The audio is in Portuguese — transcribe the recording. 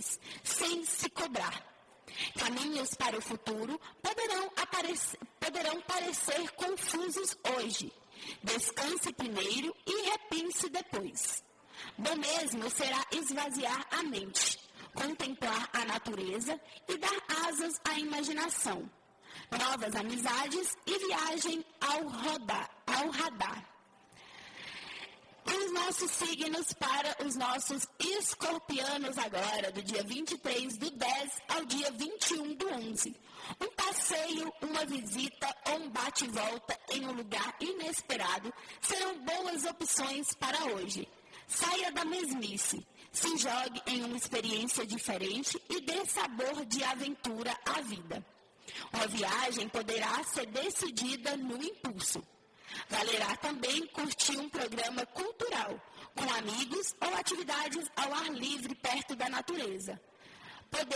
simples, sem se cobrar. Caminhos para o futuro poderão parecer confusos hoje. Descanse primeiro e repense depois. Bom mesmo será esvaziar a mente, contemplar a natureza e dar asas à imaginação. Novas amizades e viagem ao radar. Os nossos signos para os nossos escorpianos agora, do dia 23 do 10 ao dia 21 do 11. Um passeio, uma visita ou um bate-volta em um lugar inesperado serão boas opções para hoje. Saia da mesmice, se jogue em uma experiência diferente e dê sabor de aventura à vida. Uma viagem poderá ser decidida no impulso. Valerá também curtir um programa cultural, com amigos ou atividades ao ar livre perto da natureza.